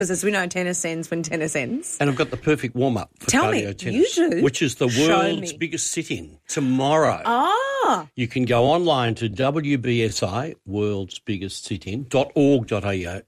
Because as we know, tennis ends when tennis ends. And I've got the perfect warm-up for cardio tennis. You do? Which is the world's biggest sit-in tomorrow. Ah. You can go online to WBSI, world's biggest sit-in.org.au, Yes.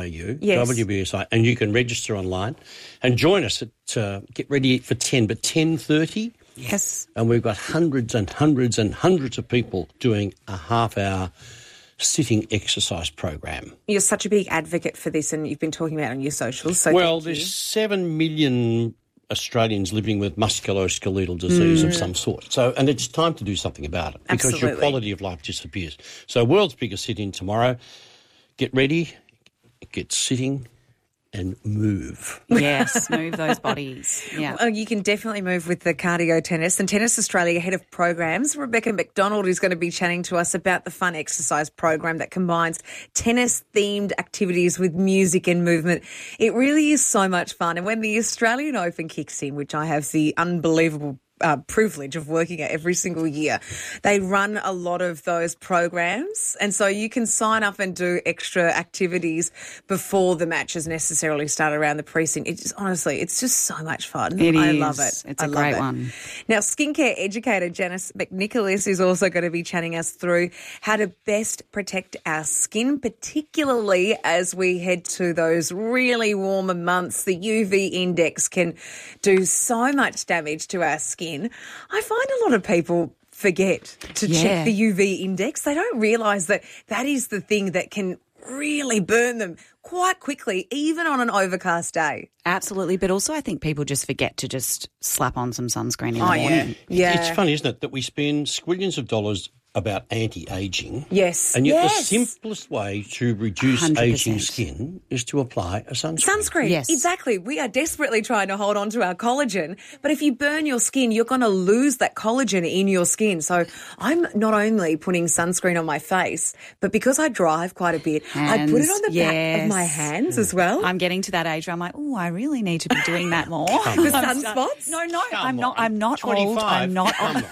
WBSI, and you can register online and join us at, get ready for 10, but 10:30. Yes. And we've got hundreds and hundreds and hundreds of people doing a half-hour sitting exercise program. You're such a big advocate for this, and you've been talking about it on your socials. So well, there's 7 million Australians living with musculoskeletal disease of some sort. So, and it's time to do something about it because your quality of life disappears. So, world's biggest sit-in tomorrow. Get ready, get sitting, and move. Yes, move those bodies. Yeah. Well, you can definitely move with the cardio tennis. And Tennis Australia head of programs, Rebecca McDonald, is going to be chatting to us about the fun exercise program that combines tennis-themed activities with music and movement. It really is so much fun. And when the Australian Open kicks in, which I have the unbelievable privilege of working at every single year, they run a lot of those programs, and so you can sign up and do extra activities before the matches necessarily start around the precinct. It's just, honestly, it's just so much fun. I love it. It's a great one. Now, skincare educator Janice McNicholas is also going to be chatting us through how to best protect our skin, particularly as we head to those really warmer months. The UV index can do so much damage to our skin. I find a lot of people forget to check the UV index. They don't realise that that is the thing that can really burn them quite quickly, even on an overcast day. Absolutely, but also I think people just forget to just slap on some sunscreen in the morning. Yeah. It's funny, isn't it, that we spend squillions of dollars about anti-ageing. Yes. And yet the simplest way to reduce 100%. ageing skin is to apply a sunscreen. Sunscreen. Yes. Exactly. We are desperately trying to hold on to our collagen, but if you burn your skin, you're going to lose that collagen in your skin. So I'm not only putting sunscreen on my face, but because I drive quite a bit, I put it on the back of my hands as well. I'm getting to that age where I'm like, oh, I really need to be doing that more. The sunspots? No, I'm not old. I'm not old.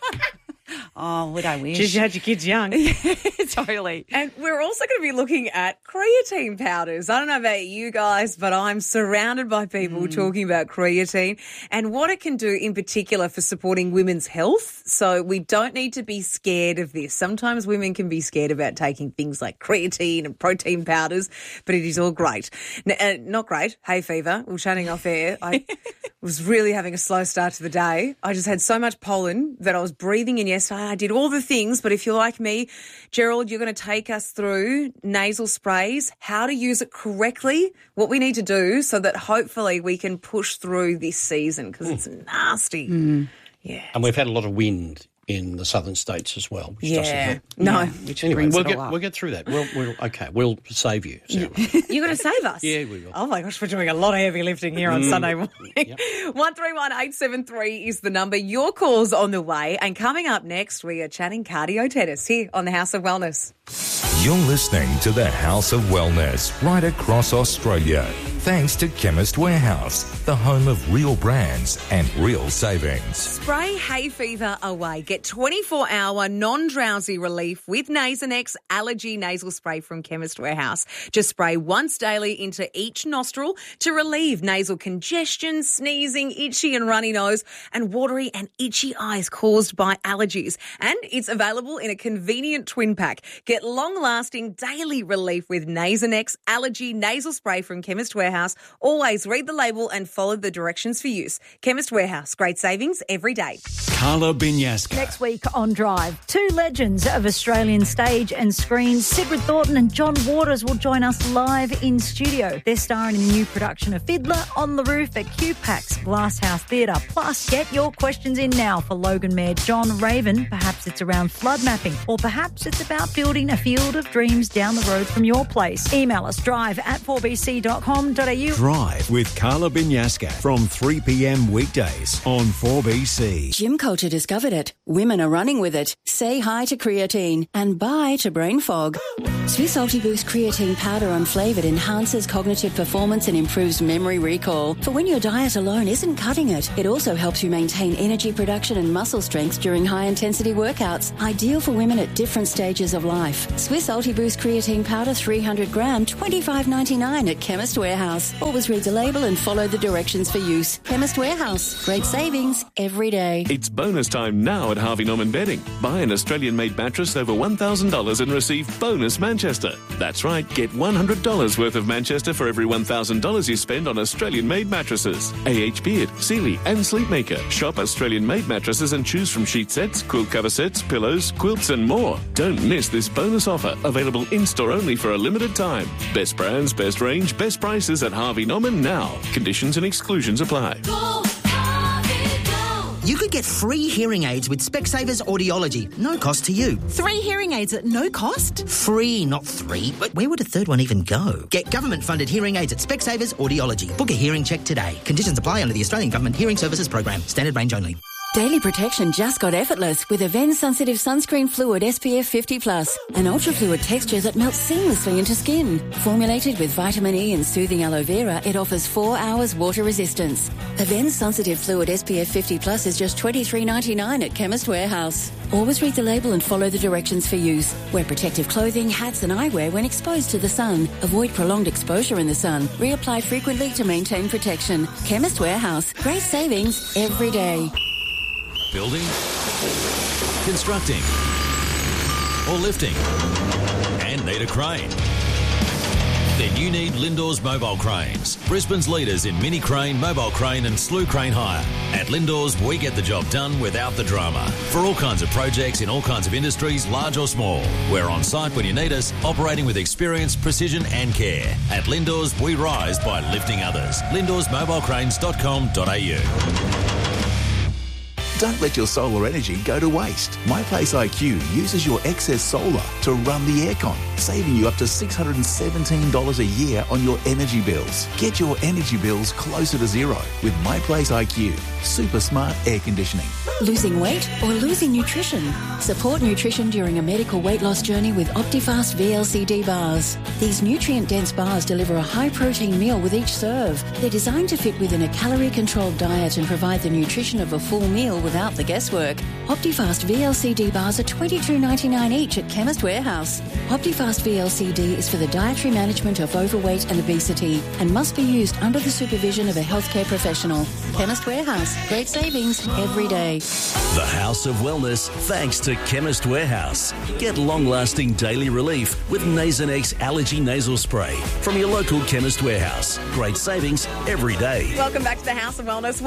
Oh, would I wish? You had your kids young. Totally. And we're also going to be looking at creatine powders. I don't know about you guys, but I'm surrounded by people talking about creatine and what it can do in particular for supporting women's health. So we don't need to be scared of this. Sometimes women can be scared about taking things like creatine and protein powders, but it is all great. Not great. Hay fever. We were chatting off air. I was really having a slow start to the day. I just had so much pollen that I was breathing in yesterday. I did all the things, but if you're like me, Gerald, you're going to take us through nasal sprays, how to use it correctly, what we need to do so that hopefully we can push through this season because it's nasty. Yeah. And we've had a lot of wind in the southern states as well, which doesn't help. No. Which Anyway, brings it all up. we'll get through that. We'll save you, Sarah. You're going to save us? Yeah, we will. Oh, my gosh, we're doing a lot of heavy lifting here on Sunday morning. Yep. 131873 is the number. Your call's on the way. And coming up next, we are chatting cardio tennis here on the House of Wellness. You're listening to the House of Wellness right across Australia. Thanks to Chemist Warehouse, the home of real brands and real savings. Spray hay fever away. Get 24-hour non-drowsy relief with Nasonex Allergy Nasal Spray from Chemist Warehouse. Just spray once daily into each nostril to relieve nasal congestion, sneezing, itchy and runny nose, and watery and itchy eyes caused by allergies. And it's available in a convenient twin pack. Get long-lasting daily relief with Nasonex Allergy Nasal Spray from Chemist Warehouse. Always read the label and follow the directions for use. Chemist Warehouse. Great savings every day. Carla Binyaska. Next week on Drive, two legends of Australian stage and screen, Sigrid Thornton and John Waters, will join us live in studio. They're starring in the new production of Fiddler on the Roof at QPAX Glasshouse Theatre. Plus, get your questions in now for Logan Mayor John Raven. Perhaps it's around flood mapping, or perhaps it's about building a field of dreams down the road from your place. Email us drive@4bc.com.au. Drive with Carla Binyaska from 3 p.m. weekdays on 4BC. Gym culture discovered it. Women are running with it. Say hi to creatine and bye to brain fog. Swiss Ultiboost creatine powder unflavoured enhances cognitive performance and improves memory recall. For when your diet alone isn't cutting it, it also helps you maintain energy production and muscle strength during high-intensity workouts. Ideal for women at different stages of life. Swiss Ultiboost creatine powder 300 gram, $25.99 at Chemist Warehouse. Warehouse. Always read the label and follow the directions for use. Chemist Warehouse. Great savings every day. It's bonus time now at Harvey Norman Bedding. Buy an Australian-made mattress over $1,000 and receive bonus Manchester. That's right, get $100 worth of Manchester for every $1,000 you spend on Australian-made mattresses. AH Beard, Sealy and Sleepmaker. Shop Australian-made mattresses and choose from sheet sets, quilt cover sets, pillows, quilts and more. Don't miss this bonus offer, available in-store only for a limited time. Best brands, best range, best prices at Harvey Norman now. Conditions and exclusions apply. You could get free hearing aids with Specsavers Audiology. No cost to you. 3 hearing aids at no cost? Free, not 3. But where would a third one even go? Get government-funded hearing aids at Specsavers Audiology. Book a hearing check today. Conditions apply under the Australian Government Hearing Services Program. Standard range only. Daily protection just got effortless with Avens Sensitive Sunscreen Fluid SPF 50+, an ultra-fluid texture that melts seamlessly into skin. Formulated with vitamin E and soothing aloe vera, it offers 4 hours water resistance. Avens Sensitive Fluid SPF 50+ is just $23.99 at Chemist Warehouse. Always read the label and follow the directions for use. Wear protective clothing, hats and eyewear when exposed to the sun. Avoid prolonged exposure in the sun. Reapply frequently to maintain protection. Chemist Warehouse. Great savings every day. Building, constructing, or lifting, and need a crane? Then you need Lindor's Mobile Cranes, Brisbane's leaders in mini crane, mobile crane and slew crane hire. At Lindor's, we get the job done without the drama. For all kinds of projects in all kinds of industries, large or small. We're on site when you need us, operating with experience, precision and care. At Lindor's, we rise by lifting others. Lindor'sMobilecranes.com.au. Don't let your solar energy go to waste. MyPlace IQ uses your excess solar to run the aircon, saving you up to $617 a year on your energy bills. Get your energy bills closer to zero with MyPlace IQ. Super smart air conditioning. Losing weight or losing nutrition? Support nutrition during a medical weight loss journey with Optifast VLCD bars. These nutrient-dense bars deliver a high-protein meal with each serve. They're designed to fit within a calorie-controlled diet and provide the nutrition of a full meal without the guesswork. Optifast VLCD bars are $22.99 each at Chemist Warehouse. Optifast VLCD is for the dietary management of overweight and obesity and must be used under the supervision of a healthcare professional. Chemist Warehouse. Great savings every day. The House of Wellness, thanks to Chemist Warehouse. Get long-lasting daily relief with Nasonex Allergy Nasal Spray from your local Chemist Warehouse. Great savings every day. Welcome back to the House of Wellness.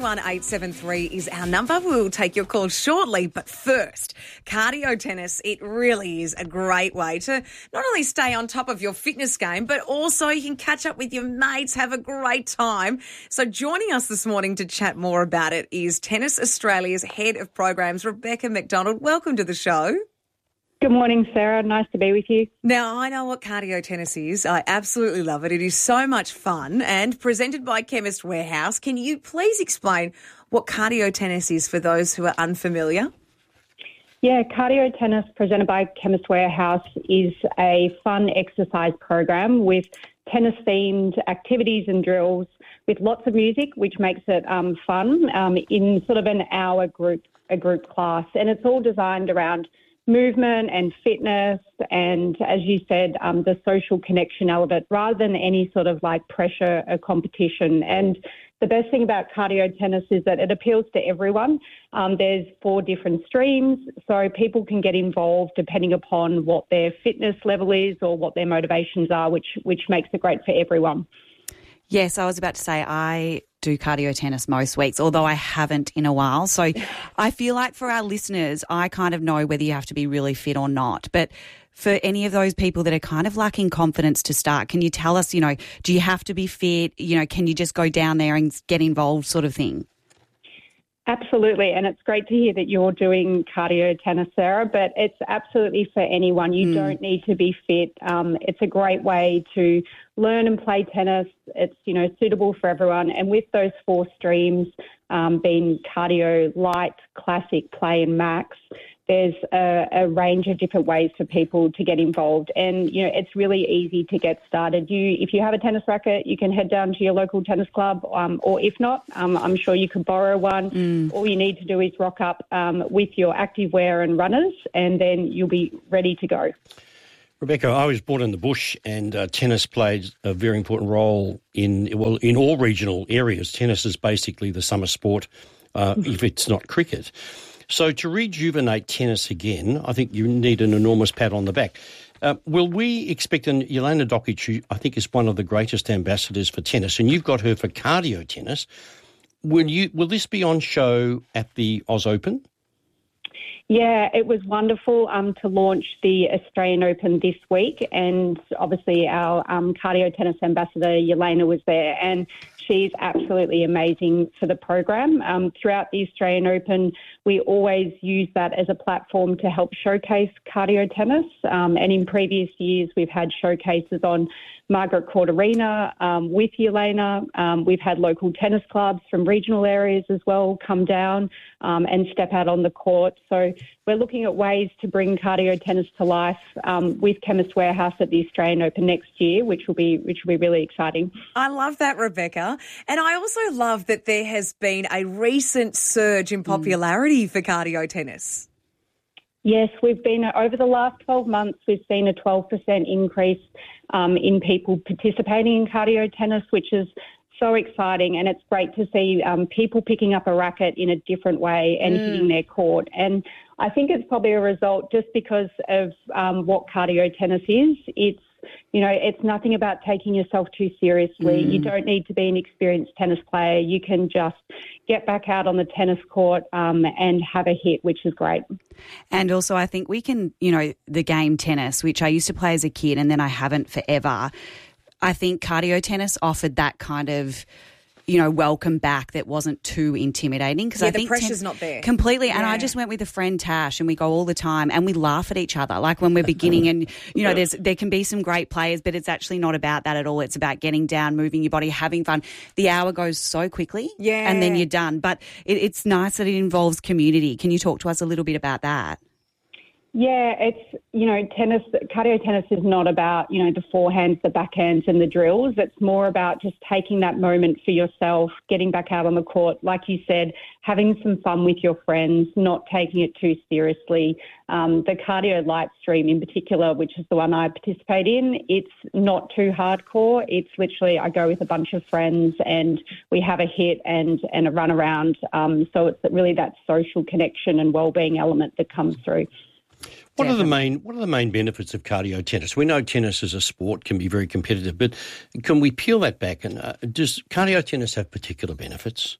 131873 is our number. We'll take your call shortly, but first, cardio tennis. It really is a great way to not only stay on top of your fitness game, but also you can catch up with your mates, have a great time. So joining us this morning to chat more about it is Tennis Australia's Head of Programs, Rebecca McDonald. Welcome to the show. Good morning, Sarah. Nice to be with you. Now, I know what cardio tennis is. I absolutely love it. It is so much fun and presented by Chemist Warehouse. Can you please explain what cardio tennis is for those who are unfamiliar? Yeah, cardio tennis presented by Chemist Warehouse is a fun exercise program with tennis-themed activities and drills with lots of music, which makes it fun in sort of an hour a group class. And it's all designed around movement and fitness and, as you said, the social connection element rather than any sort of like pressure or competition. And the best thing about cardio tennis is that it appeals to everyone. There's 4 different streams, so people can get involved depending upon what their fitness level is or what their motivations are, which makes it great for everyone. Yes, I was about to say I do cardio tennis most weeks, although I haven't in a while. So I feel like for our listeners, I kind of know whether you have to be really fit or not. But for any of those people that are kind of lacking confidence to start, can you tell us, do you have to be fit? Can you just go down there and get involved sort of thing? Absolutely, and it's great to hear that you're doing cardio tennis, Sarah, but it's absolutely for anyone. You don't need to be fit. It's a great way to learn and play tennis. It's, suitable for everyone. And with those 4 streams being cardio, light, classic, play and max, there's a range of different ways for people to get involved. And, it's really easy to get started. If you have a tennis racket, you can head down to your local tennis club, or if not, I'm sure you could borrow one. All you need to do is rock up with your active wear and runners, and then you'll be ready to go. Rebecca, I was born in the bush, and tennis played a very important role in all regional areas. Tennis is basically the summer sport, if it's not cricket. So to rejuvenate tennis again, I think you need an enormous pat on the back. Will we expect, and Jelena Dokic, who I think is one of the greatest ambassadors for tennis, and you've got her for cardio tennis, will this be on show at the Oz Open? Yeah, it was wonderful to launch the Australian Open this week, and obviously our cardio tennis ambassador Jelena was there, and she's absolutely amazing for the program. Throughout the Australian Open, we always use that as a platform to help showcase cardio tennis, and in previous years we've had showcases on Margaret Court Arena with Jelena. We've had local tennis clubs from regional areas as well come down and step out on the court. So we're looking at ways to bring cardio tennis to life with Chemist Warehouse at the Australian Open next year, which will be really exciting. I love that, Rebecca. And I also love that there has been a recent surge in popularity for cardio tennis. Yes, we've been, over the last 12 months, we've seen a 12% increase in people participating in cardio tennis, which is so exciting, and it's great to see people picking up a racket in a different way and hitting their court. And I think it's probably a result just because of what cardio tennis is. It's nothing about taking yourself too seriously. You don't need to be an experienced tennis player. You can just get back out on the tennis court and have a hit, which is great. And also I think we can, the game tennis, which I used to play as a kid and then I haven't forever, I think cardio tennis offered that kind of, welcome back that wasn't too intimidating. Because I think the pressure's not there. Completely. Yeah. And I just went with a friend, Tash, and we go all the time and we laugh at each other. Like when we're beginning and, there can be some great players, but it's actually not about that at all. It's about getting down, moving your body, having fun. The hour goes so quickly and then you're done. But it's nice that it involves community. Can you talk to us a little bit about that? Yeah, it's, cardio tennis is not about, the forehands, the backhands and the drills. It's more about just taking that moment for yourself, getting back out on the court, like you said, having some fun with your friends, not taking it too seriously. The cardio light stream in particular, which is the one I participate in, it's not too hardcore. It's literally I go with a bunch of friends and we have a hit and a run around. So it's really that social connection and wellbeing element that comes through. What are the main benefits of cardio tennis? We know tennis as a sport can be very competitive, but can we peel that back? And does cardio tennis have particular benefits?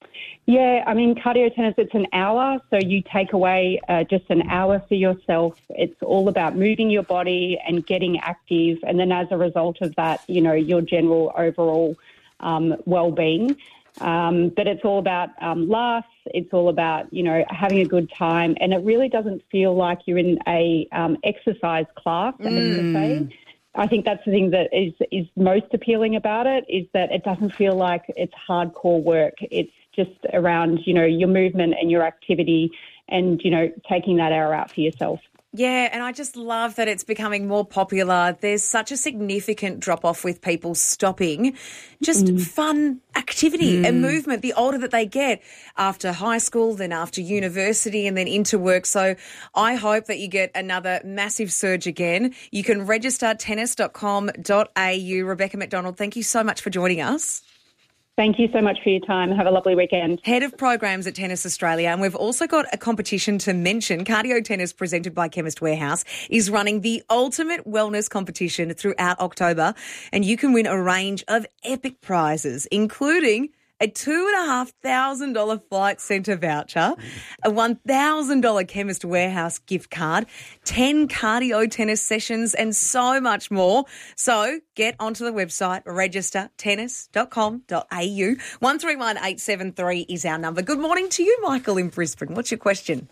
Yeah, cardio tennis, it's an hour, so you take away just an hour for yourself. It's all about moving your body and getting active, and then as a result of that, your general overall well-being. But it's all about laughs. It's all about, having a good time. And it really doesn't feel like you're in a exercise class, as to say. I think that's the thing that is most appealing about it, is that it doesn't feel like it's hardcore work. It's just around, your movement and your activity and, taking that hour out for yourself. Yeah, and I just love that it's becoming more popular. There's such a significant drop-off with people stopping just fun activity and movement the older that they get, after high school, then after university and then into work. So I hope that you get another massive surge again. You can register tennis.com.au. Rebecca McDonald, thank you so much for joining us. Thank you so much for your time. Have a lovely weekend. Head of Programs at Tennis Australia. And we've also got a competition to mention. Cardio Tennis, presented by Chemist Warehouse, is running the ultimate wellness competition throughout October. And you can win a range of epic prizes, including a $2,500 Flight Centre voucher, a $1,000 Chemist Warehouse gift card, 10 cardio tennis sessions and so much more. So get onto the website, register tennis.com.au. 131873 is our number. Good morning to you, Michael in Brisbane. What's your question?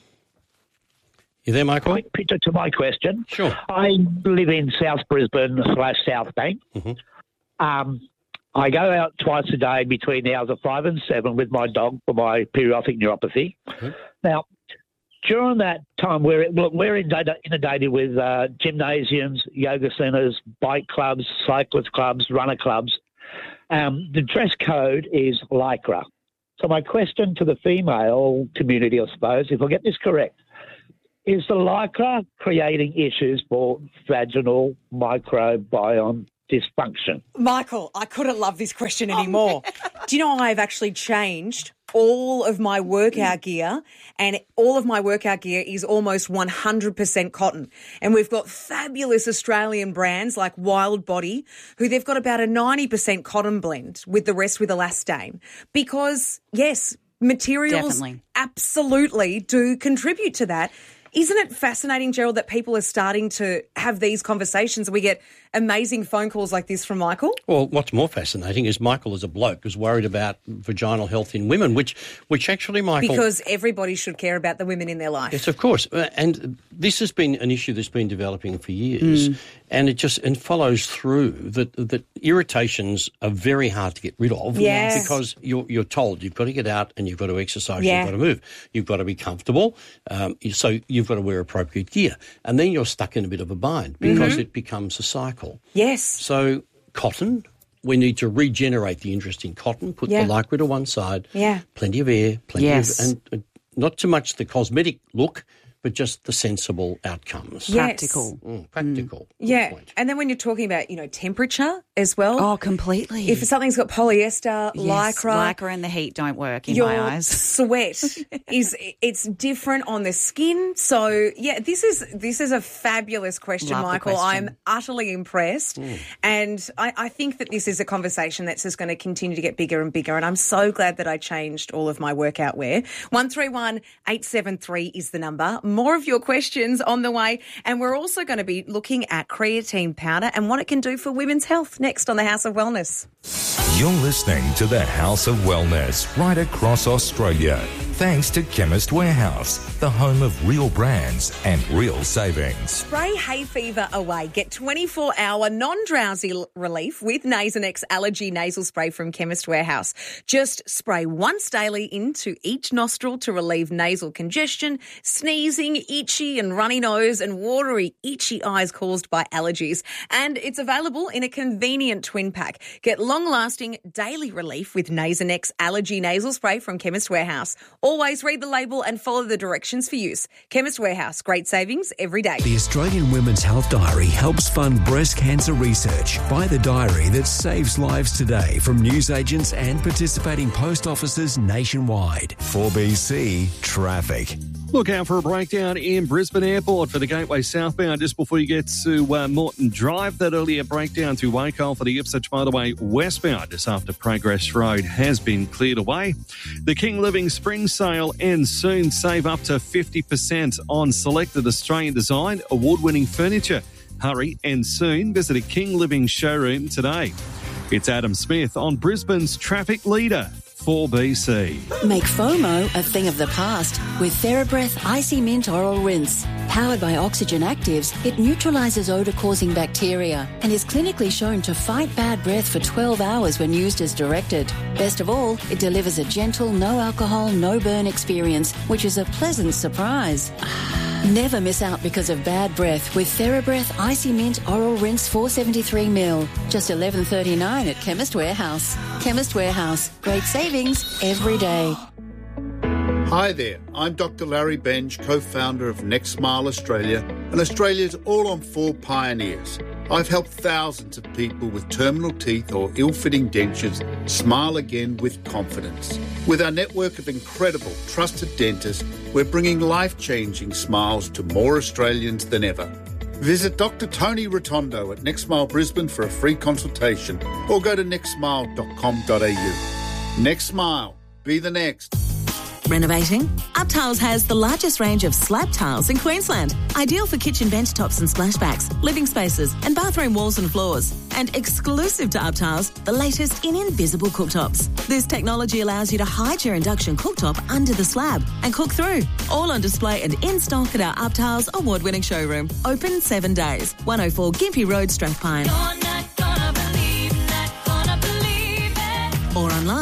You there, Michael? Quick picture to my question. Sure. I live in South Brisbane / South Bank. I go out twice a day between the hours of 5 and 7 with my dog for my periodic neuropathy. Now, during that time, we're inundated with gymnasiums, yoga centres, bike clubs, cyclist clubs, runner clubs. The dress code is lycra. So my question to the female community, I suppose, if I get this correct, Is the lycra creating issues for vaginal microbiome dysfunction? Michael, I couldn't love this question anymore. Do you know I've actually changed all of my workout gear, and all of my workout gear is almost 100% cotton. And we've got fabulous Australian brands like Wild Body, who they've got about a 90% cotton blend with the rest with elastane. Because, yes, materials absolutely do contribute to that. Isn't it fascinating, Gerald, that people are starting to have these conversations? We get amazing phone calls like this from Michael. Well, what's more fascinating is Michael as a bloke is worried about vaginal health in women, which actually, Michael... Because everybody should care about the women in their life. Yes, of course. And this has been an issue that's been developing for years. And it follows through that irritations are very hard to get rid of. Yes. Because you're told you've got to get out and you've got to exercise, you've got to move, you've got to be comfortable, so you've got to wear appropriate gear. And then you're stuck in a bit of a bind because it becomes a cycle. Yes. So cotton, we need to regenerate the interest in cotton, put the lycra to one side, plenty of air, and not too much the cosmetic look, but just the sensible outcomes. Practical. Practical. Yeah. And then when you're talking about, temperature as well. Oh, completely. If something's got polyester, lycra. Lycra and the heat don't work in my eyes. Sweat it's different on the skin. So, this is a fabulous question, Love Michael. the question. I'm utterly impressed. And I think that this is a conversation that's just going to continue to get bigger and bigger. And I'm so glad that I changed all of my workout wear. 131873 is the number. More of your questions on the way. And we're also going to be looking at creatine powder and what it can do for women's health next on the House of Wellness. You're listening to the House of Wellness right across Australia. Thanks to Chemist Warehouse, the home of real brands and real savings. Spray hay fever away. Get 24-hour non-drowsy relief with Nasonex Allergy Nasal Spray from Chemist Warehouse. Just spray once daily into each nostril to relieve nasal congestion, sneezing, itchy and runny nose and watery, itchy eyes caused by allergies. And it's available in a convenient twin pack. Get long-lasting daily relief with Nasonex Allergy Nasal Spray from Chemist Warehouse. Always read the label and follow the directions for use. Chemist Warehouse, great savings every day. The Australian Women's Health Diary helps fund breast cancer research. Buy the diary that saves lives today from newsagents and participating post offices nationwide. 4BC Traffic. Look out for a breakdown in Brisbane Airport for the Gateway southbound just before you get to Moreton Drive. That earlier breakdown to Wacol for the Ipswich Motorway westbound just after Progress Road has been cleared away. The King Living Spring Sale ends soon. Save up to 50% on selected Australian design award-winning furniture. Hurry and soon. Visit a King Living showroom today. It's Adam Smith on Brisbane's Traffic Leader. 4BC. Make FOMO a thing of the past with TheraBreath Icy Mint Oral Rinse. Powered by Oxygen Actives, it neutralises odour-causing bacteria and is clinically shown to fight bad breath for 12 hours when used as directed. Best of all, it delivers a gentle, no-alcohol, no-burn experience, which is a pleasant surprise. Never miss out because of bad breath with TheraBreath Icy Mint Oral Rinse 473ml. Just $11.39 at Chemist Warehouse. Chemist Warehouse. Great savings every day. Hi there, I'm Dr. Larry Benj, co-founder of Next Smile Australia and Australia's all-on-4 pioneers. I've helped thousands of people with terminal teeth or ill-fitting dentures smile again with confidence. With our network of incredible, trusted dentists, we're bringing life-changing smiles to more Australians than ever. Visit Dr. Tony Rotondo at Next Smile Brisbane for a free consultation or go to nextsmile.com.au. Next Smile. Be the next. Renovating? UpTiles has the largest range of slab tiles in Queensland. Ideal for kitchen bench tops and splashbacks, living spaces and bathroom walls and floors. And exclusive to UpTiles, the latest in invisible cooktops. This technology allows you to hide your induction cooktop under the slab and cook through. All on display and in stock at our UpTiles award-winning showroom. Open 7 days. 104 Gympie Road, Strathpine. Or online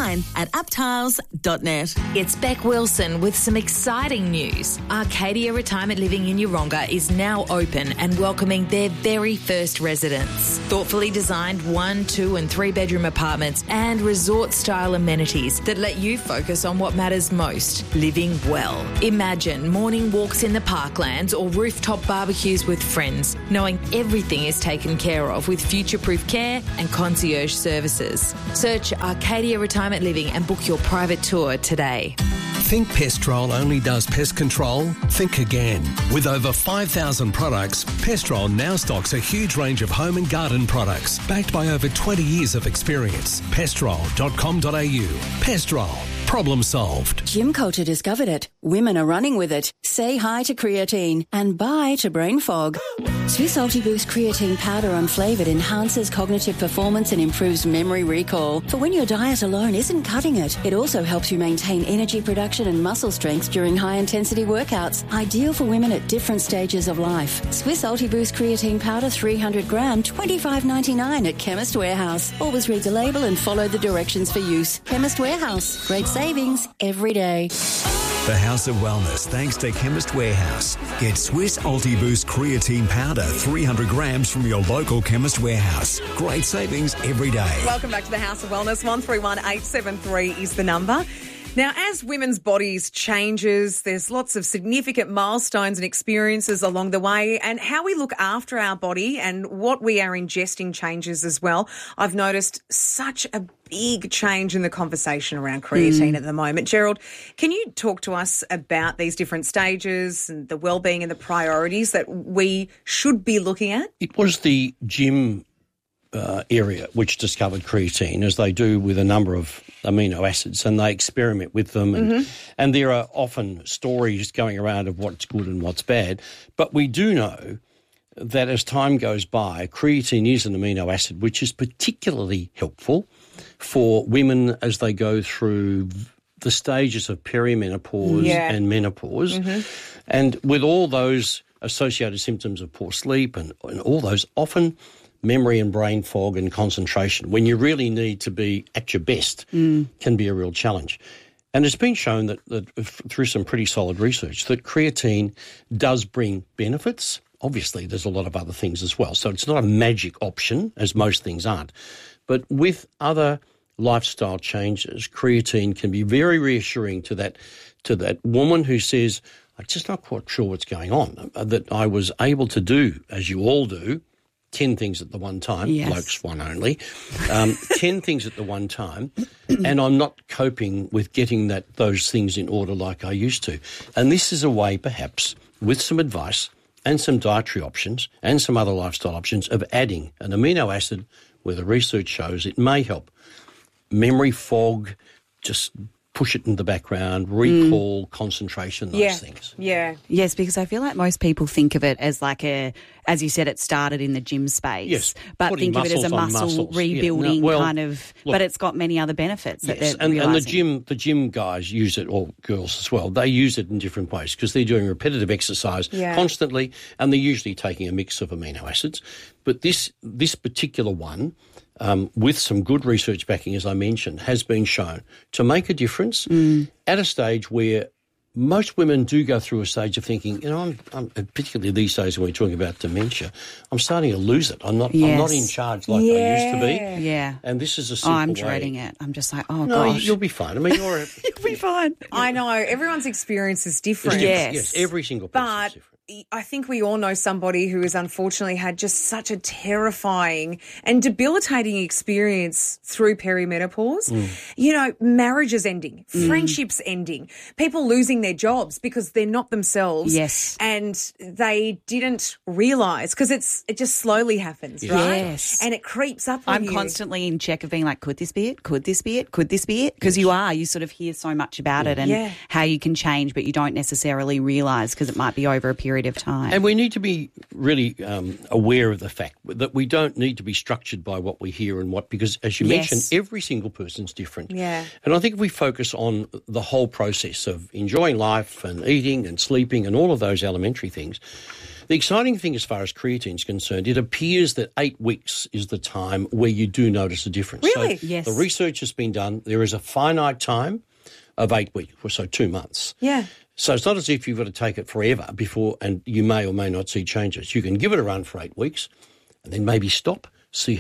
online at uptiles.net. It's Beck Wilson with some exciting news. Arcadia Retirement Living in Yeronga is now open and welcoming their very first residents. Thoughtfully designed 1, 2 and 3 bedroom apartments and resort-style amenities that let you focus on what matters most, living well. Imagine morning walks in the parklands or rooftop barbecues with friends, knowing everything is taken care of with future-proof care and concierge services. Search Arcadia Retirement Living and book your private tour today. Think Pestrol only does pest control? Think again. With over 5,000 products, Pestrol now stocks a huge range of home and garden products backed by over 20 years of experience. Pestrol.com.au. Pestrol. Problem solved. Gym culture discovered it. Women are running with it. Say hi to creatine and bye to brain fog. Swiss Ultiboost creatine powder unflavoured enhances cognitive performance and improves memory recall. For when your diet alone isn't cutting it, it also helps you maintain energy production and muscle strength during high-intensity workouts. Ideal for women at different stages of life. Swiss Ultiboost creatine powder 300 gram, $25.99 at Chemist Warehouse. Always read the label and follow the directions for use. Chemist Warehouse. Great savings every day. The House of Wellness, thanks to Chemist Warehouse. Get Swiss Ultiboost creatine powder, 300 grams from your local Chemist Warehouse. Great savings every day. Welcome back to the House of Wellness. 131873 is the number. Now, as women's bodies changes, there's lots of significant milestones and experiences along the way, and how we look after our body and what we are ingesting changes as well. I've noticed such a big change in the conversation around creatine at the moment. Gerald, can you talk to us about these different stages and the well-being and the priorities that we should be looking at? It was the gym area which discovered creatine, as they do with a number of amino acids, and they experiment with them. And there are often stories going around of what's good and what's bad. But we do know that as time goes by, creatine is an amino acid which is particularly helpful for women as they go through the stages of perimenopause and menopause. And with all those associated symptoms of poor sleep and all those, often memory and brain fog and concentration, when you really need to be at your best, can be a real challenge. And it's been shown that through some pretty solid research that creatine does bring benefits. Obviously, there's a lot of other things as well. So it's not a magic option, as most things aren't. But with other lifestyle changes, creatine can be very reassuring to that woman who says, I'm just not quite sure what's going on, that I was able to do, as you all do, 10 things at the one time, blokes one only, 10 things at the one time, and I'm not coping with getting those things in order like I used to. And this is a way, perhaps, with some advice and some dietary options and some other lifestyle options, of adding an amino acid where the research shows it may help memory fog, just push it in the background, recall, concentration, those things. Yes, because I feel like most people think of it as like as you said, it started in the gym space. Yes, but think of it as a muscle rebuilding kind of, but it's got many other benefits that they're realising. And the gym guys use it, or girls as well, they use it in different ways because they're doing repetitive exercise constantly, and they're usually taking a mix of amino acids. But this particular one, with some good research backing, as I mentioned, has been shown to make a difference at a stage where most women do go through a stage of thinking, I'm particularly these days when we're talking about dementia, I'm starting to lose it. I'm not in charge like I used to be. Yeah. And this is a simple way. I'm dreading it. I'm just like, gosh. No, you'll be fine. I mean, you'll be fine. I know. Everyone's experience is different. Yes, every single person is different. I think we all know somebody who has unfortunately had just such a terrifying and debilitating experience through perimenopause. Marriages ending, friendships ending, people losing their jobs because they're not themselves. Yes. And they didn't realise, because it just slowly happens, right? Yes. And it creeps up on I'm you. constantly in check of being like, could this be it? Could this be it? Could this be it? Because you sort of hear so much about it and how you can change, but you don't necessarily realise because it might be over a period of time. And we need to be really aware of the fact that we don't need to be structured by what we hear and because, as you mentioned, every single person's different. Yeah. And I think if we focus on the whole process of enjoying life and eating and sleeping and all of those elementary things, The exciting thing as far as creatine is concerned, it appears that 8 weeks is the time where you do notice a difference. Really? So Yes. the research has been done. There is a finite time of 8 weeks, so 2 months. Yeah. So it's not as if you've got to take it forever before, and you may or may not see changes. You can give it a run for 8 weeks and then maybe stop, see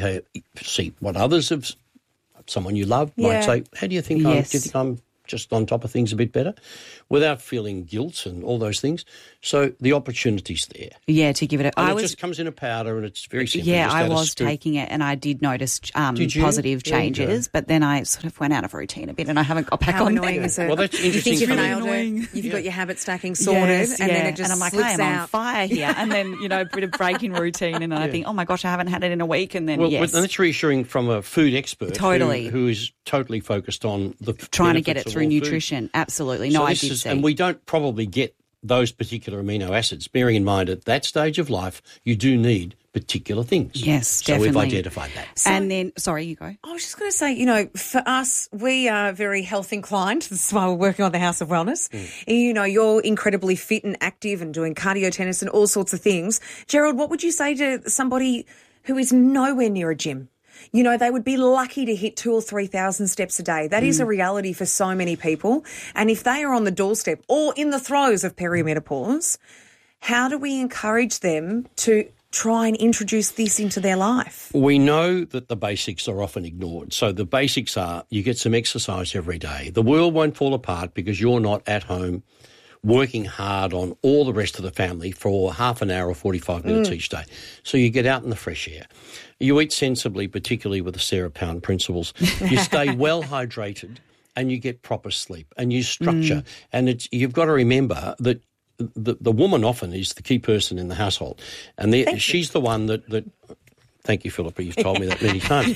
what others have, someone you love might say, how do you think do you think I'm just on top of things a bit better, without feeling guilt and all those things. So the opportunity's there. Yeah, to give it a... it just comes in a powder and it's very simple. Yeah, I was taking it and I did notice positive changes, but then I sort of went out of routine a bit and I haven't got back How on annoying there. is it? Well, that's interesting. You think you've for me. nailed it. You've got your habit stacking sorted and then it just and I'm like, slips hey, I'm out. on fire here. And then, a bit of break in routine and then I think, oh my gosh, I haven't had it in a week. And then, and that's reassuring from a food expert who is totally focused on the trying to get it through nutrition. Absolutely. No, I did see. And we don't probably get those particular amino acids, bearing in mind at that stage of life, you do need particular things. Yes, definitely. So we've identified that. And then, sorry, you go. I was just going to say, for us, we are very health inclined. That's why we're working on the House of Wellness. You're incredibly fit and active and doing cardio tennis and all sorts of things. Gerald, what would you say to somebody who is nowhere near a gym? They would be lucky to hit 2,000 or 3,000 steps a day. That is a reality for so many people. And if they are on the doorstep or in the throes of perimenopause, how do we encourage them to try and introduce this into their life? We know that the basics are often ignored. So the basics are you get some exercise every day. The world won't fall apart because you're not at home working hard on all the rest of the family for half an hour or 45 minutes each day. So you get out in the fresh air. You eat sensibly, particularly with the Sarah Pound principles. You stay well hydrated and you get proper sleep and you structure. And you've got to remember that the woman often is the key person in the household. And she's the one that thank you, Philippa, you've told me that many times.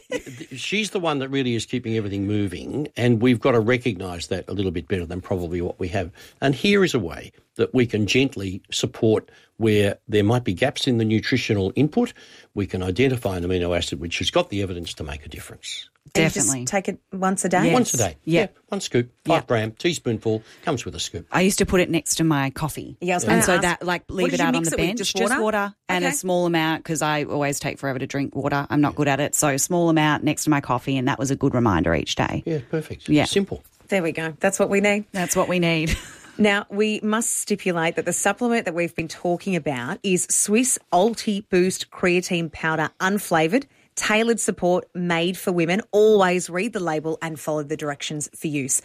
She's the one that really is keeping everything moving, and we've got to recognise that a little bit better than probably what we have. And here is a way that we can gently support where there might be gaps in the nutritional input. We can identify an amino acid which has got the evidence to make a difference. Definitely. Just take it once a day? Yes. Once a day. Yeah. 1 scoop, 5 gram, teaspoonful, comes with a scoop. I used to put it next to my coffee. Yeah, I was going and to so ask, that, leave it out on the bench. Just water and a small amount because I always take forever to drink water. I'm not good at it. So small amount next to my coffee, and that was a good reminder each day. Yeah, perfect. Yeah. Simple. There we go. That's what we need. That's what we need. Now, we must stipulate that the supplement that we've been talking about is Swiss Ulti Boost Creatine Powder Unflavoured, tailored support made for women. Always read the label and follow the directions for use.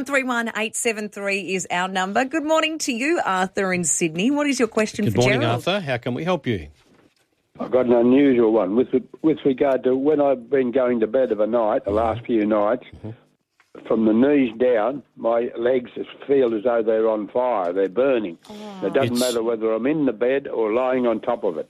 131873 is our number. Good morning to you, Arthur in Sydney. What is your question for Gerald? Good morning, Arthur. How can we help you? I've got an unusual one. With regard to when I've been going to bed of a night, the last few nights, from the knees down, my legs feel as though they're on fire. They're burning. It doesn't matter whether I'm in the bed or lying on top of it.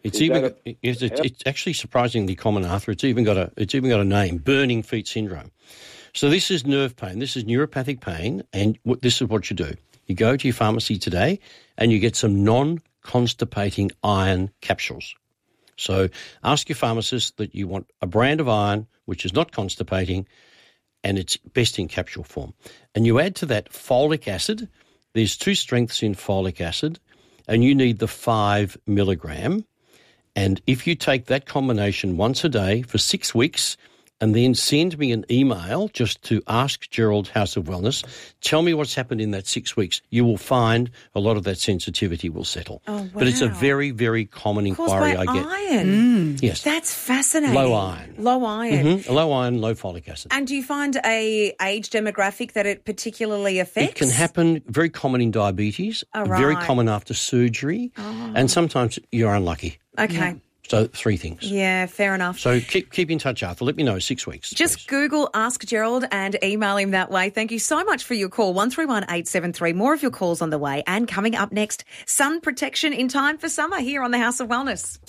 It's actually surprisingly common, Arthur. It's even got a name: burning feet syndrome. So this is nerve pain. This is neuropathic pain, and this is what you do: you go to your pharmacy today, and you get some non-constipating iron capsules. So ask your pharmacist that you want a brand of iron which is not constipating, and it's best in capsule form. And you add to that folic acid. There's 2 strengths in folic acid, and you need the 5 milligram. And if you take that combination once a day for 6 weeks and then send me an email just to Ask Gerald House of Wellness, tell me what's happened in that 6 weeks, you will find a lot of that sensitivity will settle. Oh, wow. But it's a very, very common inquiry I get. Iron? Yes. That's fascinating. Low iron. Low iron. Low iron, low folic acid. And do you find a age demographic that it particularly affects? It can happen, very common in diabetes, very common after surgery, and sometimes you're unlucky. Okay. Yeah. So 3 things. Yeah, fair enough. So keep in touch, Arthur. Let me know 6 weeks. Just Google Ask Gerald and email him that way. Thank you so much for your call. 131873. More of your calls on the way. And coming up next, sun protection in time for summer here on the House of Wellness.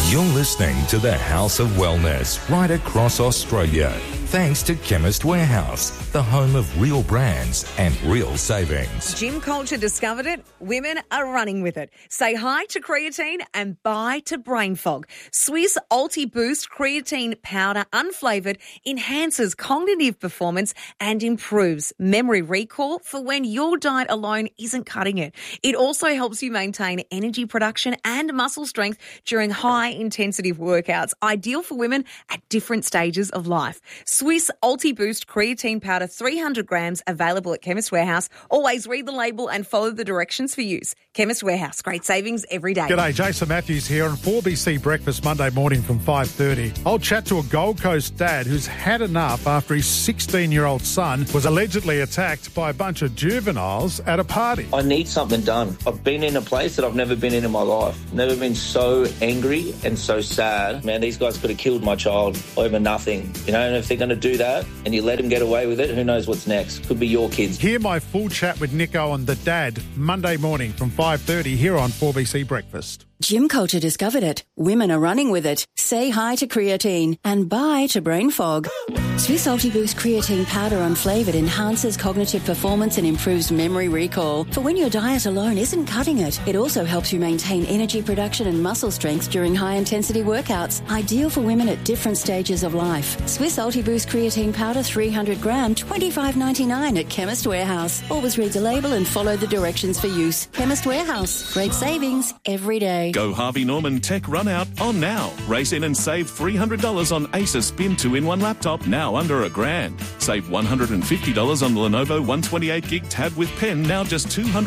You're listening to the House of Wellness right across Australia. Thanks to Chemist Warehouse, the home of real brands and real savings. Gym culture discovered it. Women are running with it. Say hi to creatine and bye to brain fog. Swiss Ulti-Boost creatine powder, unflavoured, enhances cognitive performance and improves memory recall for when your diet alone isn't cutting it. It also helps you maintain energy production and muscle strength during high-intensity workouts, ideal for women at different stages of life. Swiss Ulti-Boost creatine powder, 300 grams, available at Chemist Warehouse. Always read the label and follow the directions for use. Chemist Warehouse, great savings every day. G'day, Jason Matthews here on 4BC Breakfast Monday morning from 5:30. I'll chat to a Gold Coast dad who's had enough after his 16-year-old son was allegedly attacked by a bunch of juveniles at a party. I need something done. I've been in a place that I've never been in my life. Never been so angry and so sad. Man, these guys could have killed my child over nothing. You know, and if they're going to do that and you let them get away with it, who knows what's next? Could be your kids. Hear my full chat with Nico and the dad Monday morning from 5:30 here on 4BC Breakfast. Gym culture discovered it. Women are running with it. Say hi to creatine and bye to brain fog. Swiss Ulti-Boost creatine powder, unflavoured, enhances cognitive performance and improves memory recall for when your diet alone isn't cutting it. It also helps you maintain energy production and muscle strength during high-intensity workouts, ideal for women at different stages of life. Swiss Ulti-Boost creatine powder, 300 gram, $25.99 at Chemist Warehouse. Always read the label and follow the directions for use. Chemist Warehouse. Great savings every day. Go Harvey Norman Tech Run Out on now. Race in and save $300 on Acer Spin 2-in-1 laptop, now under $1,000. Save $150 on the Lenovo 128GB tab with pen, now just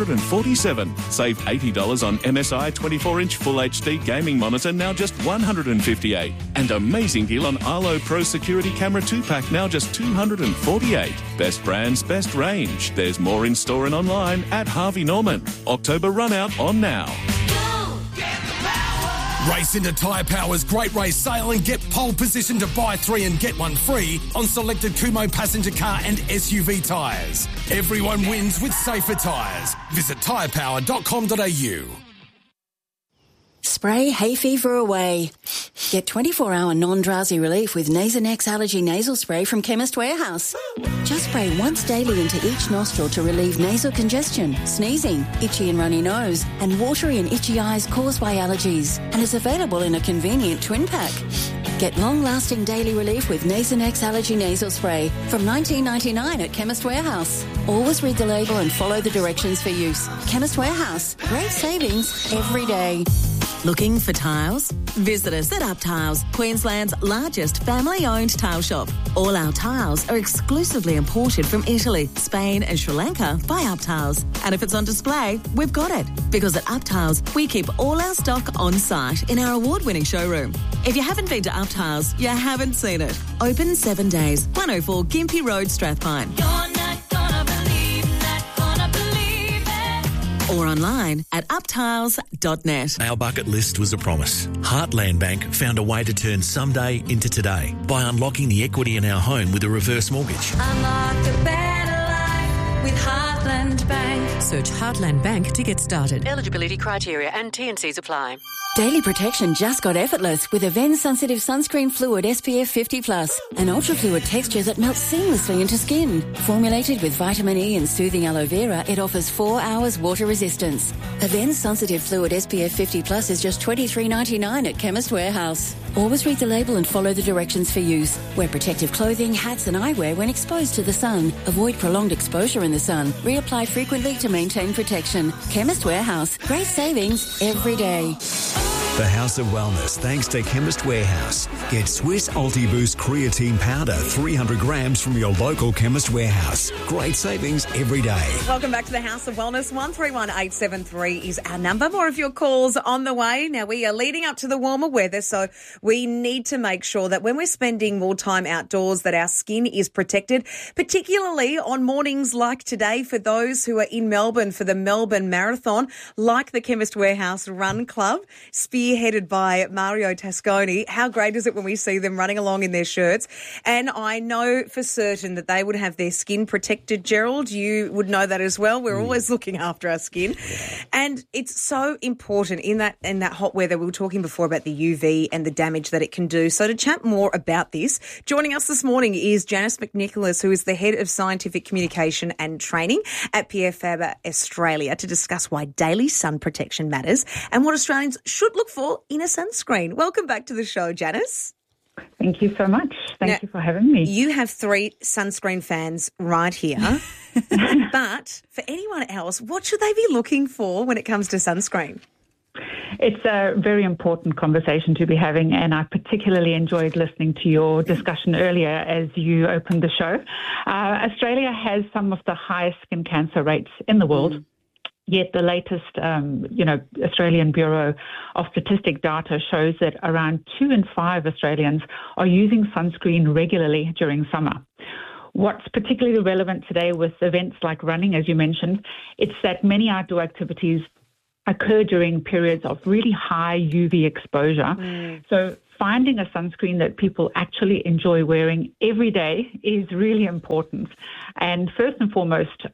$247. Save $80 on MSI 24-inch Full HD gaming monitor, now just $158. And amazing deal on Arlo Pro Security Camera 2-pack, now just $248. Best brands, best range. There's more in store and online at Harvey Norman. October Run Out on now. Race into Tyre Power's Great Race Sale and get pole position to buy 3 and get 1 free on selected Kumho passenger car and SUV tyres. Everyone wins with safer tyres. Visit tyrepower.com.au. Spray hay fever away. Get 24-hour non-drowsy relief with Nasonex Allergy Nasal Spray from Chemist Warehouse. Just spray once daily into each nostril to relieve nasal congestion, sneezing, itchy and runny nose, and watery and itchy eyes caused by allergies. And is available in a convenient twin pack. Get long-lasting daily relief with Nasonex Allergy Nasal Spray from $19.99 at Chemist Warehouse. Always read the label and follow the directions for use. Chemist Warehouse. Great savings every day. Looking for tiles? Visit us at Up Tiles, Queensland's largest family-owned tile shop. All our tiles are exclusively imported from Italy, Spain and Sri Lanka by Up Tiles. And if it's on display, we've got it. Because at Up Tiles, we keep all our stock on site in our award-winning showroom. If you haven't been to Up Tiles, you haven't seen it. Open 7 days, 104 Gympie Road, Strathpine. Or online at uptiles.net. Our bucket list was a promise. Heartland Bank found a way to turn someday into today by unlocking the equity in our home with a reverse mortgage. Unlock a better life with Heartland Bank. Search Heartland Bank to get started. Eligibility criteria and T&Cs apply. Daily protection just got effortless with Avens Sensitive Sunscreen Fluid SPF 50+, an ultra-fluid texture that melts seamlessly into skin. Formulated with vitamin E and soothing aloe vera, it offers 4 hours water resistance. Avens Sensitive Fluid SPF 50+ is just $23.99 at Chemist Warehouse. Always read the label and follow the directions for use. Wear protective clothing, hats and eyewear when exposed to the sun. Avoid prolonged exposure in the sun. Reapply frequently to maintain protection. Chemist Warehouse. Great savings every day. The House of Wellness, thanks to Chemist Warehouse. Get Swiss Ulti-Boost creatine powder, 300 grams from your local Chemist Warehouse. Great savings every day. Welcome back to the House of Wellness. 131873 is our number. More of your calls on the way. Now, we are leading up to the warmer weather, so we need to make sure that when we're spending more time outdoors, that our skin is protected, particularly on mornings like today for those who are in Melbourne for the Melbourne Marathon, like the Chemist Warehouse Run Club. spearheaded by Mario Tasconi. How great is it when we see them running along in their shirts? And I know for certain that they would have their skin protected, Gerald. You would know that as well. We're always looking after our skin. Yeah. And it's so important in that hot weather. We were talking before about the UV and the damage that it can do. So to chat more about this, joining us this morning is Janice McNicholas, who is the Head of Scientific Communication and Training at Pierre Faber Australia, to discuss why daily sun protection matters and what Australians should look for in a sunscreen. Welcome back to the show, Janice. Thank you so much. Thank you for having me. You have 3 sunscreen fans right here. But for anyone else, what should they be looking for when it comes to sunscreen? It's a very important conversation to be having, and I particularly enjoyed listening to your discussion earlier as you opened the show. Australia has some of the highest skin cancer rates in the world. Yet the latest, Australian Bureau of Statistics data shows that around 2 in 5 Australians are using sunscreen regularly during summer. What's particularly relevant today with events like running, as you mentioned, it's that many outdoor activities occur during periods of really high UV exposure. So finding a sunscreen that people actually enjoy wearing every day is really important. And first and foremost,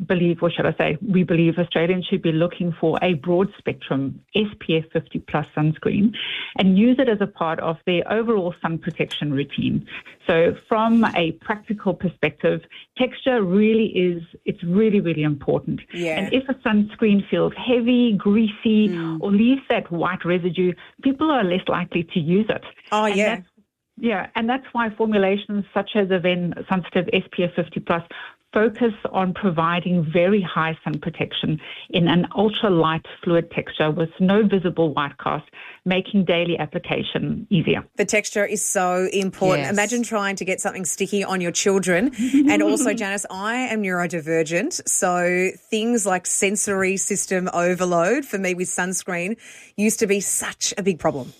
we believe Australians should be looking for a broad spectrum SPF 50 plus sunscreen and use it as a part of their overall sun protection routine. So from a practical perspective, texture really important. Yeah. And if a sunscreen feels heavy, greasy, or leaves that white residue, people are less likely to use it. Oh, yeah. And that's why formulations such as Aven Sensitive SPF 50 Plus focus on providing very high sun protection in an ultra-light fluid texture with no visible white cast, making daily application easier. The texture is so important. Yes. Imagine trying to get something sticky on your children. And also, Janice, I am neurodivergent, so things like sensory system overload for me with sunscreen used to be such a big problem.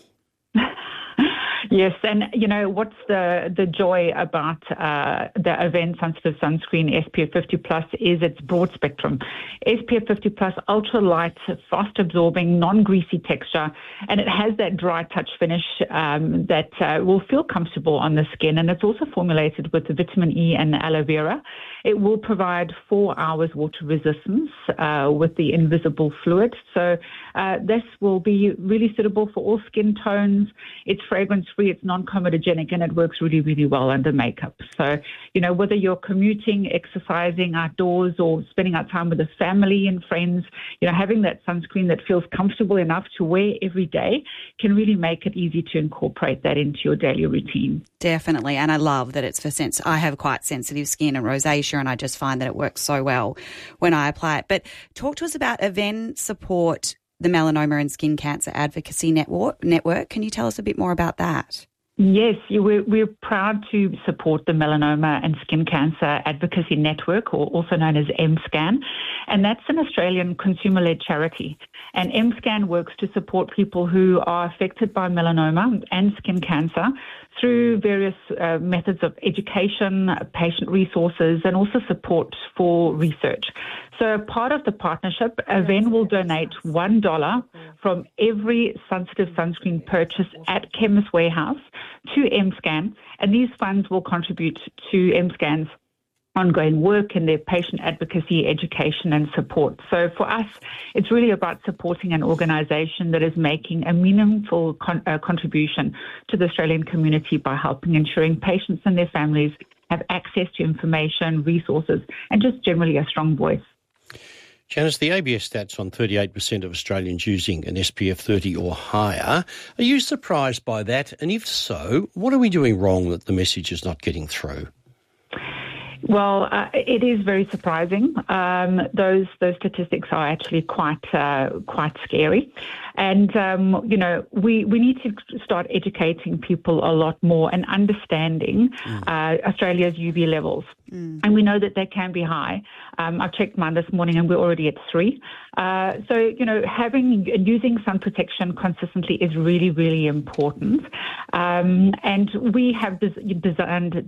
Yes, and what's the joy about the Aven Sensitive Sunscreen SPF 50 Plus is its broad spectrum. SPF 50 Plus, ultra light, fast absorbing, non-greasy texture, and it has that dry touch finish that will feel comfortable on the skin. And it's also formulated with vitamin E and aloe vera. It will provide 4 hours water resistance with the invisible fluid. So this will be really suitable for all skin tones. It's fragrance-free, it's non-comedogenic, and it works really, really well under makeup. So, whether you're commuting, exercising outdoors, or spending out time with the family and friends, having that sunscreen that feels comfortable enough to wear every day can really make it easy to incorporate that into your daily routine. Definitely, and I love that it's for I have quite sensitive skin and rosacea, and I just find that it works so well when I apply it. But talk to us about Aven Support, the Melanoma and Skin Cancer Advocacy Network. Can you tell us a bit more about that? Yes, we're proud to support the Melanoma and Skin Cancer Advocacy Network, or also known as MSCAN, and that's an Australian consumer-led charity. And MSCAN works to support people who are affected by melanoma and skin cancer through various methods of education, patient resources, and also support for research. So part of the partnership, Aven will donate $1 from every sensitive sunscreen purchase at Chemist Warehouse to MSCAN, and these funds will contribute to MSCAN's ongoing work in their patient advocacy, education and support. So for us, it's really about supporting an organisation that is making a meaningful contribution to the Australian community by helping ensuring patients and their families have access to information, resources, and just generally a strong voice. Janice, the ABS stats on 38% of Australians using an SPF 30 or higher. Are you surprised by that? And if so, what are we doing wrong that the message is not getting through? Well, it is very surprising. Those statistics are actually quite scary. And, we need to start educating people a lot more and understanding Australia's UV levels. And we know that they can be high. I checked mine this morning and we're already at 3. Using sun protection consistently is really, really important. And we have designed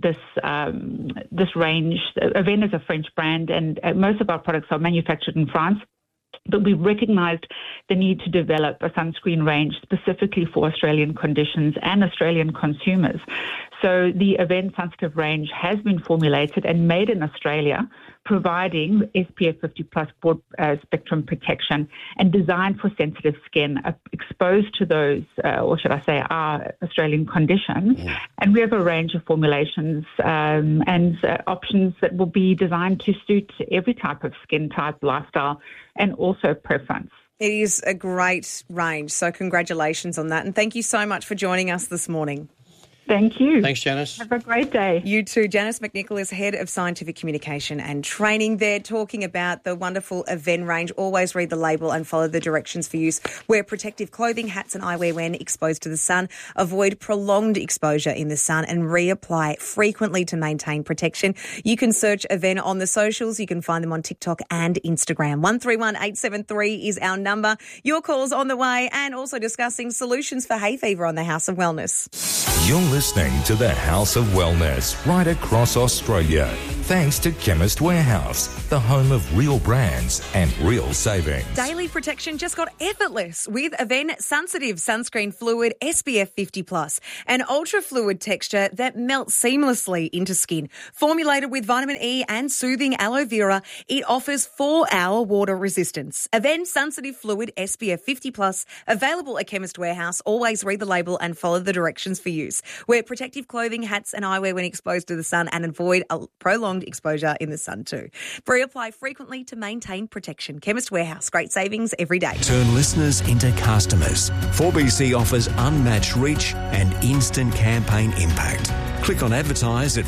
this range. Aven is a French brand, and most of our products are manufactured in France. But we recognised the need to develop a sunscreen range specifically for Australian conditions and Australian consumers. So the event-sensitive range has been formulated and made in Australia, providing SPF 50+ broad spectrum protection and designed for sensitive skin exposed to those, or should I say, our Australian conditions. And we have a range of formulations and options that will be designed to suit every type of skin type, lifestyle, and also preference. It is a great range, so congratulations on that. And thank you so much for joining us this morning. Thank you. Thanks, Janice. Have a great day. You too. Janice McNicholas, Head of Scientific Communication and Training there, talking about the wonderful Aven range. Always read the label and follow the directions for use. Wear protective clothing, hats and eyewear when exposed to the sun. Avoid prolonged exposure in the sun and reapply frequently to maintain protection. You can search Aven on the socials. You can find them on TikTok and Instagram. 131873 is our number. Your call's on the way, and also discussing solutions for hay fever on the House of Wellness. You're listening to the House of Wellness right across Australia. Thanks to Chemist Warehouse, the home of real brands and real savings. Daily protection just got effortless with Aven Sensitive Sunscreen Fluid SPF 50+, an ultra-fluid texture that melts seamlessly into skin. Formulated with vitamin E and soothing aloe vera, it offers 4-hour water resistance. Aven Sensitive Fluid SPF 50+, available at Chemist Warehouse. Always read the label and follow the directions for use. Wear protective clothing, hats and eyewear when exposed to the sun, and avoid a prolonged exposure in the sun too. Reapply frequently to maintain protection. Chemist Warehouse, great savings every day. Turn listeners into customers. 4BC offers unmatched reach and instant campaign impact. Click on advertise at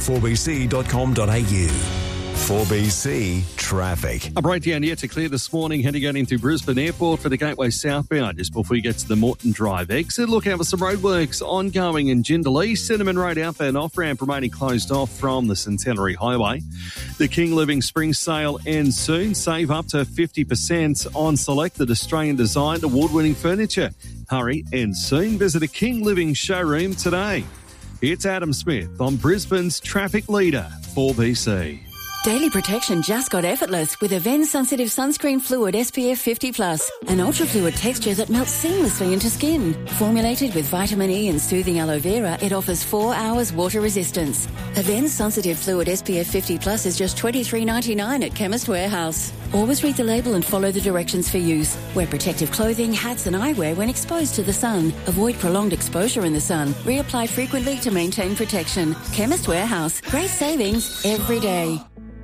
4bc.com.au. 4BC Traffic. A breakdown yet to clear this morning, heading out into Brisbane Airport for the Gateway southbound just before you get to the Moreton Drive exit. Look out for some roadworks ongoing in Jindal East. Cinnamon Road outbound off-ramp remaining closed off from the Centenary Highway. The King Living Spring Sale ends soon. Save up to 50% on selected Australian designed award-winning furniture. Hurry, ends soon. Visit a King Living showroom today. It's Adam Smith on Brisbane's traffic leader, 4BC. Daily protection just got effortless with Aven Sensitive Sunscreen Fluid SPF 50+, an ultra-fluid texture that melts seamlessly into skin. Formulated with vitamin E and soothing aloe vera, it offers 4 hours water resistance. Aven Sensitive Fluid SPF 50+ is just $23.99 at Chemist Warehouse. Always read the label and follow the directions for use. Wear protective clothing, hats and eyewear when exposed to the sun. Avoid prolonged exposure in the sun. Reapply frequently to maintain protection. Chemist Warehouse. Great savings every day.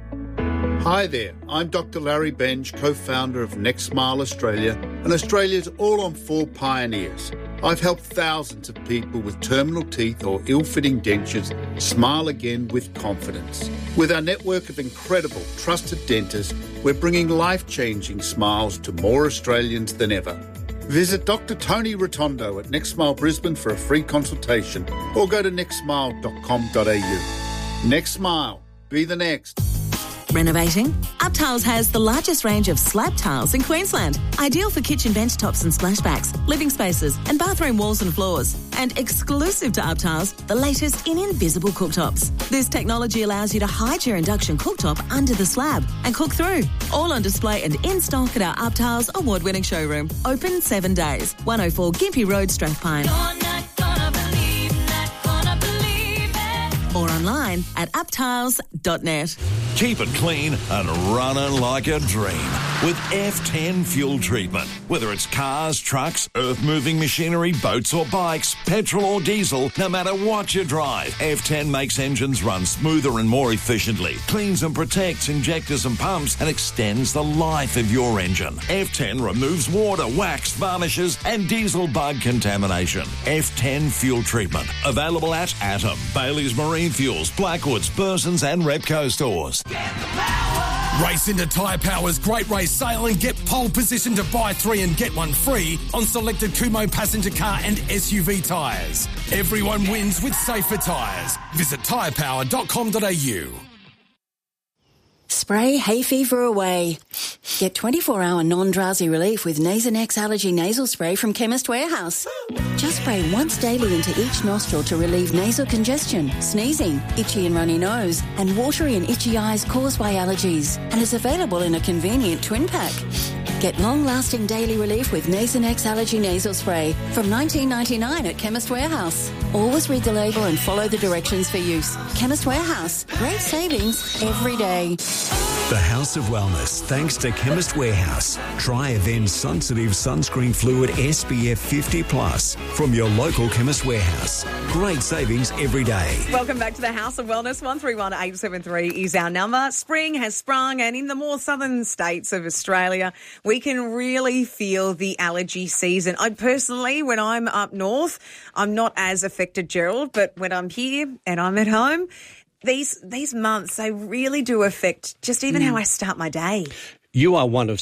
Hi there, I'm Dr. Larry Benj, co-founder of Next Smile Australia and Australia's all-on-4 pioneers. I've helped thousands of people with terminal teeth or ill-fitting dentures smile again with confidence. With our network of incredible, trusted dentists, we're bringing life-changing smiles to more Australians than ever. Visit Dr. Tony Rotondo at Next Smile Brisbane for a free consultation or go to nextsmile.com.au. Next Smile. Be the next. Renovating? UpTiles has the largest range of slab tiles in Queensland, ideal for kitchen bench tops and splashbacks, living spaces and bathroom walls and floors. And exclusive to UpTiles, the latest in invisible cooktops. This technology allows you to hide your induction cooktop under the slab and cook through. All on display and in stock at our UpTiles award-winning showroom. Open 7 days. 104 Gympie Road, Strathpine. Or online at uptiles.net. Keep it clean and running like a dream with F10 fuel treatment. Whether it's cars, trucks, earth-moving machinery, boats or bikes, petrol or diesel, no matter what you drive, F10 makes engines run smoother and more efficiently, cleans and protects injectors and pumps, and extends the life of your engine. F10 removes water, wax, varnishes and diesel bug contamination. F10 fuel treatment. Available at Atom, Bailey's Marine Fuels, Blackwoods, Burson's and Repco stores. Race into Tyre Power's Great Race Sale and get pole position to buy 3 and get 1 free on selected Kumho passenger car and SUV tyres. Everyone wins with safer tyres. Visit tyrepower.com.au. Spray hay fever away. Get 24-hour non-drowsy relief with Nasonex Allergy Nasal Spray from Chemist Warehouse. Just spray once daily into each nostril to relieve nasal congestion, sneezing, itchy and runny nose, and watery and itchy eyes caused by allergies. And is available in a convenient twin pack. Get long-lasting daily relief with Nasonex Allergy Nasal Spray from $19.99 at Chemist Warehouse. Always read the label and follow the directions for use. Chemist Warehouse. Great savings every day. The House of Wellness, thanks to Chemist Warehouse. Try Avène Sensitive Sunscreen Fluid SPF 50+ from your local Chemist Warehouse. Great savings every day. Welcome back to the House of Wellness. 131873 is our number. Spring has sprung, and in the more southern states of Australia, we can really feel the allergy season. I personally, when I'm up north, I'm not as affected, Gerald, but when I'm here and I'm at home, these months, they really do affect just even how I start my day. You are one of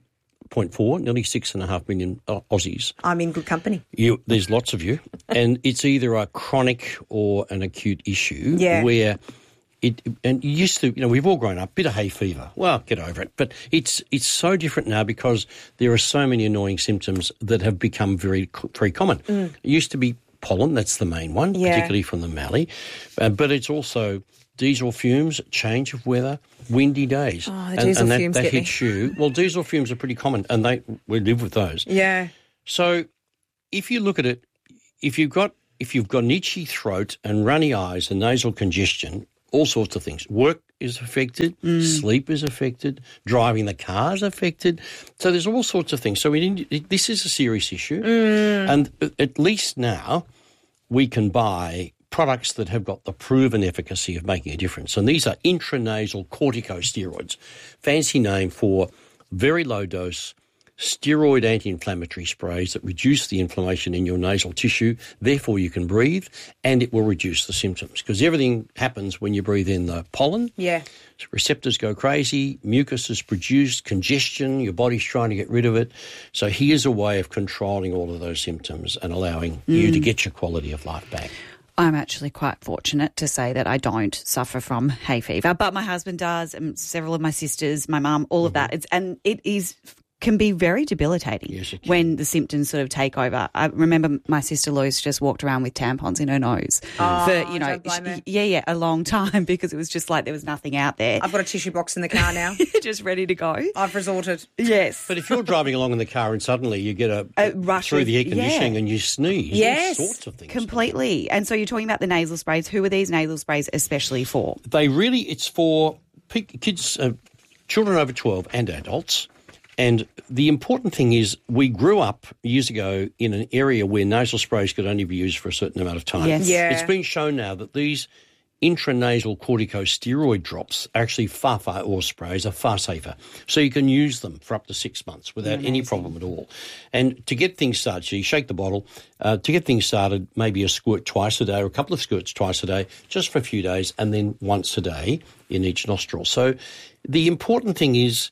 6.4, nearly 6.5 million Aussies. I'm in good company. There's lots of you. And it's either a chronic or an acute issue where and you used to, we've all grown up, bit of hay fever. Well, get over it. But it's so different now because there are so many annoying symptoms that have become very, very common. It used to be pollen, that's the main one, particularly from the mallee. But it's also diesel fumes, change of weather, windy days. Oh, the diesel fumes that get hits me. you. Well, diesel fumes are pretty common, and we live with those. Yeah. So if you look at it, if you've got an itchy throat and runny eyes and nasal congestion, all sorts of things. Work is affected, sleep is affected, driving the car is affected. So there's all sorts of things. So this is a serious issue. And at least now we can buy products that have got the proven efficacy of making a difference. And these are intranasal corticosteroids, fancy name for very low dose steroid anti-inflammatory sprays that reduce the inflammation in your nasal tissue. Therefore, you can breathe, and it will reduce the symptoms because everything happens when you breathe in the pollen. Yeah. Receptors go crazy, mucus is produced, congestion, your body's trying to get rid of it. So here's a way of controlling all of those symptoms and allowing you to get your quality of life back. I'm actually quite fortunate to say that I don't suffer from hay fever, but my husband does, and several of my sisters, my mum, all of that. It can be very debilitating when the symptoms sort of take over. I remember my sister Luce just walked around with tampons in her nose for, don't blame her. a long time because it was just like there was nothing out there. I've got a tissue box in the car now. Just ready to go. I've resorted. Yes. But if you're driving along in the car and suddenly you get a rush through the air conditioning and you sneeze, all sorts of things. Completely. And so you're talking about the nasal sprays. Who are these nasal sprays especially for? It's for kids, children over 12 and adults. And the important thing is we grew up years ago in an area where nasal sprays could only be used for a certain amount of time. Yes. Yeah. It's been shown now that these intranasal corticosteroid drops are actually or sprays are far safer. So you can use them for up to 6 months without any problem at all. And to get things started, so you shake the bottle. To get things started, maybe a squirt twice a day or a couple of squirts twice a day, just for a few days, and then once a day in each nostril. So the important thing is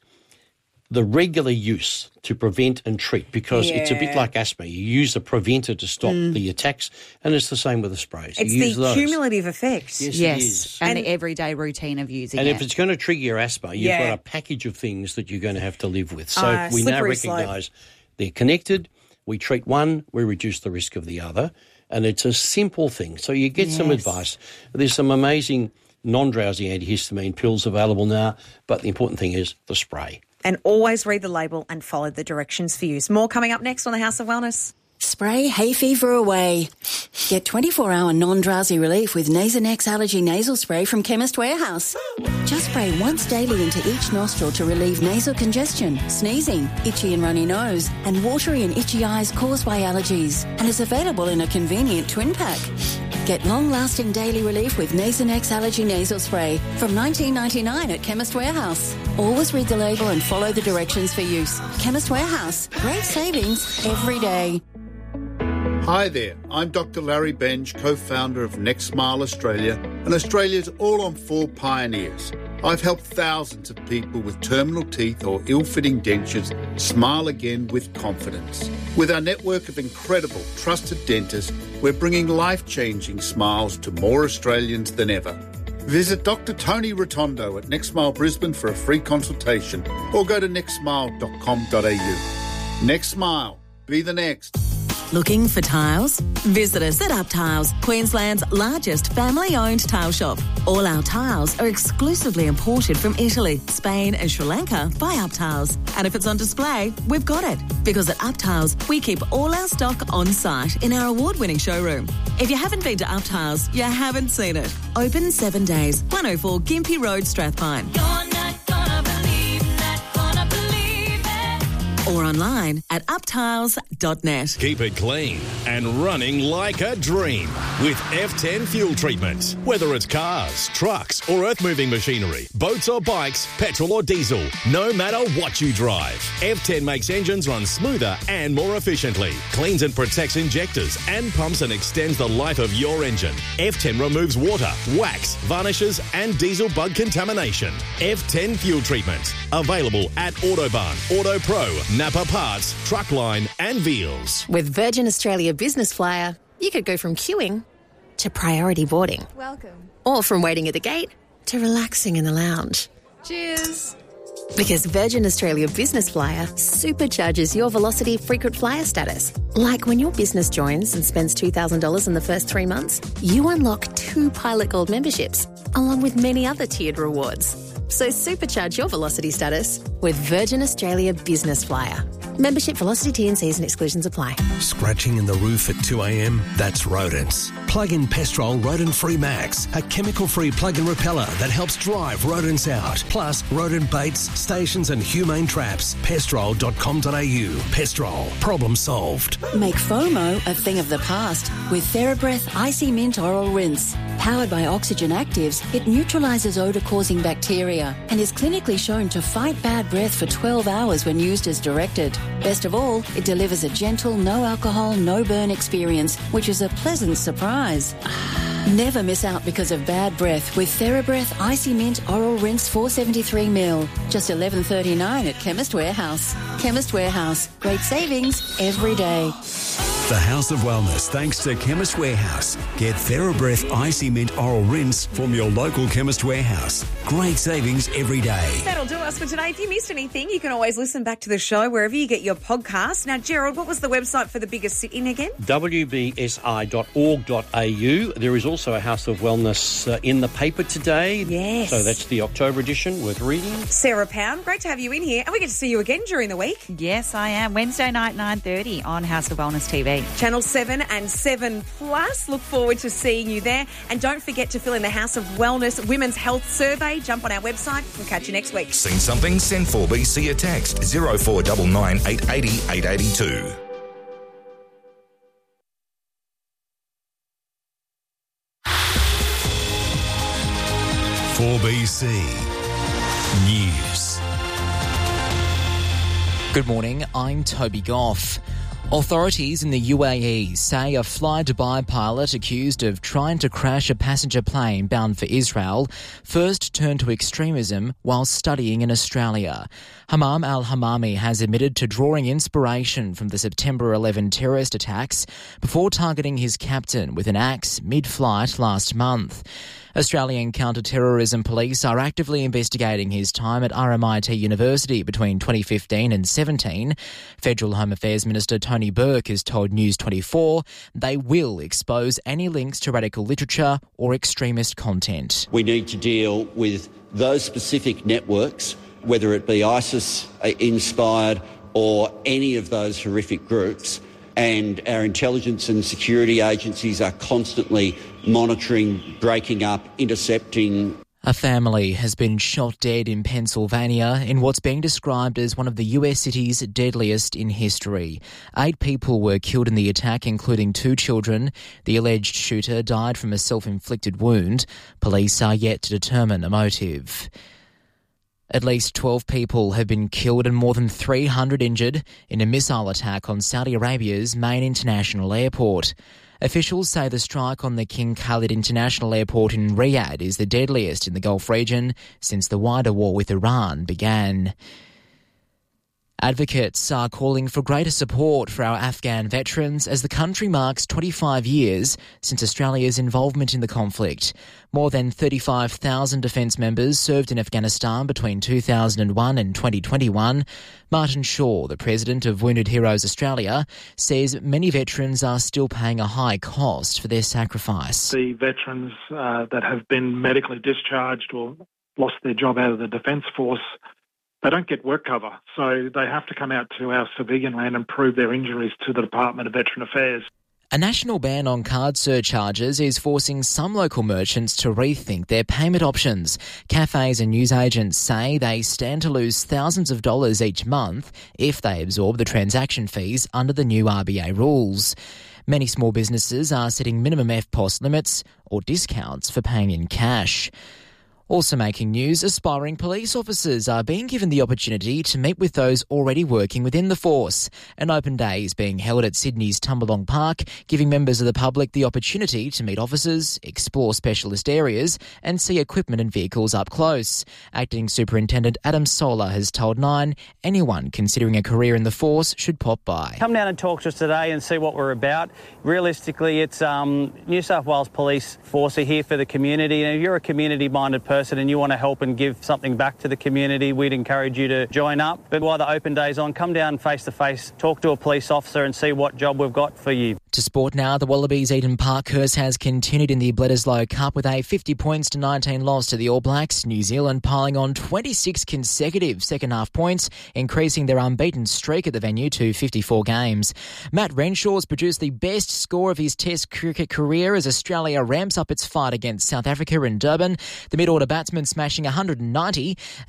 the regular use to prevent and treat, because it's a bit like asthma. You use a preventer to stop the attacks, and it's the same with the sprays. It's the cumulative effect. Yes, it is. And the everyday routine of using it. And if it's going to trigger your asthma, you've got a package of things that you're going to have to live with. So we now recognise they're connected. We treat one, we reduce the risk of the other, and it's a simple thing. So you get some advice. There's some amazing non-drowsy antihistamine pills available now, but the important thing is the spray. And always read the label and follow the directions for use. More coming up next on the House of Wellness. Spray hay fever away. Get 24-hour non-drowsy relief with Nasonex Allergy Nasal Spray from Chemist Warehouse. Just spray once daily into each nostril to relieve nasal congestion, sneezing, itchy and runny nose, and watery and itchy eyes caused by allergies. And is available in a convenient twin pack. Get long-lasting daily relief with Nasonex Allergy Nasal Spray from $19.99 at Chemist Warehouse. Always read the label and follow the directions for use. Chemist Warehouse. Great savings every day. Hi there, I'm Dr. Larry Benj, co-founder of Next Smile Australia and Australia's all-on-4 pioneers. I've helped thousands of people with terminal teeth or ill-fitting dentures smile again with confidence. With our network of incredible, trusted dentists, we're bringing life-changing smiles to more Australians than ever. Visit Dr. Tony Rotondo at Next Smile Brisbane for a free consultation or go to nextsmile.com.au. Next Smile. Be the next. Looking for tiles? Visit us at Up Tiles, Queensland's largest family-owned tile shop. All our tiles are exclusively imported from Italy, Spain and Sri Lanka by Up Tiles. And if it's on display, we've got it. Because at Up Tiles, we keep all our stock on site in our award-winning showroom. If you haven't been to Up Tiles, you haven't seen it. Open 7 days, 104 Gympie Road, Strathpine. Or online at uptiles.net. Keep it clean and running like a dream with F10 fuel treatment. Whether it's cars, trucks or earth-moving machinery, boats or bikes, petrol or diesel, no matter what you drive, F10 makes engines run smoother and more efficiently, cleans and protects injectors and pumps and extends the life of your engine. F10 removes water, wax, varnishes and diesel bug contamination. F10 fuel treatment. Available at Autobahn, AutoPro, Napa Parts, Truckline and Veals. With Virgin Australia Business Flyer, you could go from queuing to priority boarding. Welcome. Or from waiting at the gate to relaxing in the lounge. Cheers. Because Virgin Australia Business Flyer supercharges your Velocity frequent flyer status. Like when your business joins and spends $2,000 in the first 3 months, you unlock 2 Pilot Gold memberships, along with many other tiered rewards. So supercharge your Velocity status with Virgin Australia Business Flyer. Membership, Velocity, T&Cs and exclusions apply. Scratching in the roof at 2 a.m? That's rodents. Plug in Pestrol Rodent Free Max, a chemical-free plug-in repeller that helps drive rodents out. Plus, rodent baits, stations and humane traps. Pestrol.com.au. Pestrol. Problem solved. Make FOMO a thing of the past with TheraBreath Icy Mint Oral Rinse. Powered by Oxygen Actives, it neutralises odour-causing bacteria and is clinically shown to fight bad breath for 12 hours when used as directed. Best of all, it delivers a gentle, no alcohol, no burn experience, which is a pleasant surprise. Never miss out because of bad breath with TheraBreath Icy Mint Oral Rinse 473ml. Just $11.39 at Chemist Warehouse. Chemist Warehouse. Great savings every day. The House of Wellness, thanks to Chemist Warehouse. Get TheraBreath Icy Mint Oral Rinse from your local Chemist Warehouse. Great savings every day. That'll do us for today. If you missed anything, you can always listen back to the show wherever you get your podcast. Now, Gerald, what was the website for the biggest sit-in again? wbsi.org.au. There is also a House of Wellness in the paper today. Yes. So that's the October edition, worth reading. Sarah Pound, great to have you in here. And we get to see you again during the week. Yes, I am. Wednesday night, 9:30 on House of Wellness TV. Channel 7 and 7 Plus. Look forward to seeing you there. And don't forget to fill in the House of Wellness Women's Health Survey. Jump on our website. We'll catch you next week. Seen something? Send 4BC a text 0499 880 882. .4BC News. Good morning, I'm Toby Goff. Authorities in the UAE say a Fly Dubai pilot accused of trying to crash a passenger plane bound for Israel first turned to extremism while studying in Australia. Hammam al-Hammami has admitted to drawing inspiration from the September 11 terrorist attacks before targeting his captain with an axe mid-flight last month. Australian counter-terrorism police are actively investigating his time at RMIT University between 2015 and 17. Federal Home Affairs Minister Tony Burke has told News 24 they will expose any links to radical literature or extremist content. We need to deal with those specific networks, whether it be ISIS-inspired or any of those horrific groups, and our intelligence and security agencies are constantly monitoring, breaking up, intercepting. A family has been shot dead in Pennsylvania in what's being described as one of the US city's deadliest in history. 8 people were killed in the attack, including 2 children. The alleged shooter died from a self-inflicted wound. Police are yet to determine a motive. At least 12 people have been killed and more than 300 injured in a missile attack on Saudi Arabia's main international airport. Officials say the strike on the King Khalid International Airport in Riyadh is the deadliest in the Gulf region since the wider war with Iran began. Advocates are calling for greater support for our Afghan veterans as the country marks 25 years since Australia's involvement in the conflict. More than 35,000 defence members served in Afghanistan between 2001 and 2021. Martin Shaw, the president of Wounded Heroes Australia, says many veterans are still paying a high cost for their sacrifice. The veterans that have been medically discharged or lost their job out of the Defence Force, they don't get work cover, so they have to come out to our civilian land and prove their injuries to the Department of Veteran Affairs. A national ban on card surcharges is forcing some local merchants to rethink their payment options. Cafes and newsagents say they stand to lose thousands of dollars each month if they absorb the transaction fees under the new RBA rules. Many small businesses are setting minimum FPOS limits or discounts for paying in cash. Also making news, aspiring police officers are being given the opportunity to meet with those already working within the force. An open day is being held at Sydney's Tumbalong Park, giving members of the public the opportunity to meet officers, explore specialist areas and see equipment and vehicles up close. Acting Superintendent Adam Solar has told Nine anyone considering a career in the force should pop by. Come down and talk to us today and see what we're about. Realistically, it's New South Wales Police Force are here for the community, and if you're a community-minded person and you want to help and give something back to the community, we'd encourage you to join up. But while the open day's on, come down face-to-face, talk to a police officer and see what job we've got for you. To sport now, the Wallabies' Eden Parkhurst has continued in the Bledisloe Cup with a 50 points to 19 loss to the All Blacks. New Zealand piling on 26 consecutive second-half points, increasing their unbeaten streak at the venue to 54 games. Matt Renshaw's produced the best score of his Test cricket career as Australia ramps up its fight against South Africa in Durban. The mid-order batsman smashing 190